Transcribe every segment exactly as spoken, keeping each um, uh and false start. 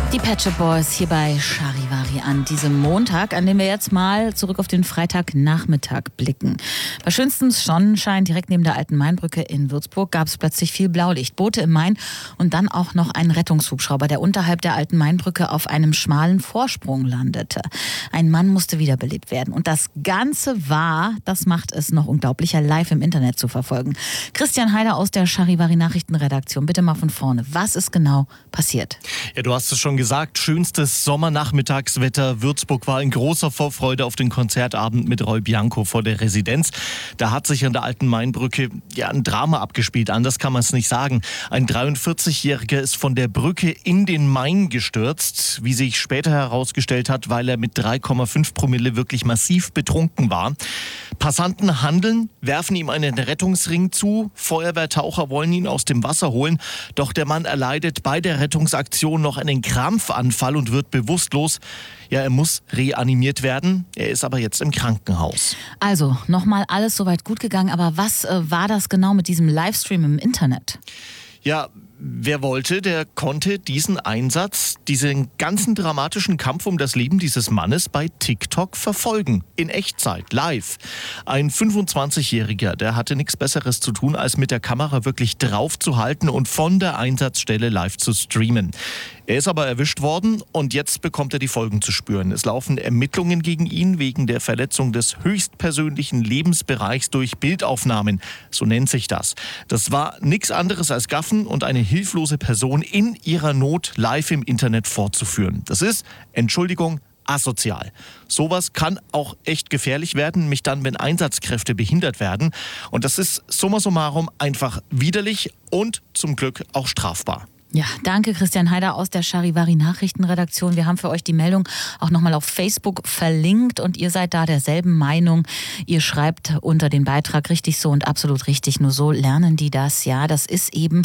Die Pet Shop Boys hier bei Charivari an diesem Montag, an dem wir jetzt mal zurück auf den Freitagnachmittag blicken. Bei schönstem Sonnenschein direkt neben der alten Mainbrücke in Würzburg gab es plötzlich viel Blaulicht, Boote im Main und dann auch noch einen Rettungshubschrauber, der unterhalb der alten Mainbrücke auf einem schmalen Vorsprung landete. Ein Mann musste wiederbelebt werden und das Ganze war, das macht es noch unglaublicher, live im Internet zu verfolgen. Christian Heider aus der Charivari Nachrichtenredaktion, bitte mal von vorne. Was ist genau passiert? Ja, du hast es schon gesagt, schönstes Sommernachmittagswetter. Würzburg war in großer Vorfreude auf den Konzertabend mit Roy Bianco vor der Residenz. Da hat sich an der alten Mainbrücke ja ein Drama abgespielt, anders kann man es nicht sagen. Ein dreiundvierzigjähriger ist von der Brücke in den Main gestürzt, wie sich später herausgestellt hat, weil er mit drei Komma fünf Promille wirklich massiv betrunken war. Passanten handeln, werfen ihm einen Rettungsring zu, Feuerwehrtaucher wollen ihn aus dem Wasser holen, doch der Mann erleidet bei der Rettungsaktion noch einen Krampfanfall und wird bewusstlos. Ja, er muss reanimiert werden, er ist aber jetzt im Krankenhaus. Also, nochmal alles soweit gut gegangen, aber was äh, war das genau mit diesem Livestream im Internet? Ja, wer wollte, der konnte diesen Einsatz, diesen ganzen dramatischen Kampf um das Leben dieses Mannes bei TikTok verfolgen. In Echtzeit, live. Ein fünfundzwanzigjähriger, der hatte nichts Besseres zu tun, als mit der Kamera wirklich drauf zu halten und von der Einsatzstelle live zu streamen. Er ist aber erwischt worden und jetzt bekommt er die Folgen zu spüren. Es laufen Ermittlungen gegen ihn wegen der Verletzung des höchstpersönlichen Lebensbereichs durch Bildaufnahmen. So nennt sich das. Das war nichts anderes als Gaffen und eine hilflose Person in ihrer Not live im Internet vorzuführen. Das ist, Entschuldigung, asozial. Sowas kann auch echt gefährlich werden, nämlich dann, wenn Einsatzkräfte behindert werden. Und das ist summa summarum einfach widerlich und zum Glück auch strafbar. Ja, danke Christian Heider aus der Charivari Nachrichtenredaktion. Wir haben für euch die Meldung auch nochmal auf Facebook verlinkt und ihr seid da derselben Meinung. Ihr schreibt unter den Beitrag richtig so und absolut richtig. Nur so lernen die das. Ja, das ist eben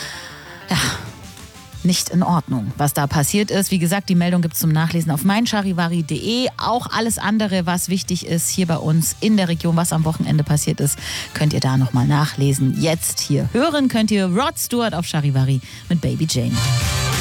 ja, nicht in Ordnung, was da passiert ist. Wie gesagt, die Meldung gibt es zum Nachlesen auf mein charivari punkt de. Auch alles andere, was wichtig ist hier bei uns in der Region, was am Wochenende passiert ist, könnt ihr da nochmal nachlesen. Jetzt hier hören könnt ihr Rod Stewart auf Charivari mit Baby Jane.